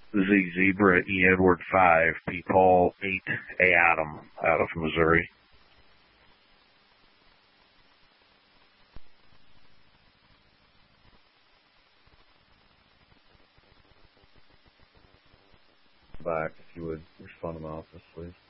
Z Zebra E Edward 5, P Paul 8, A Adam out of Missouri. Back if you would respond to my office, please.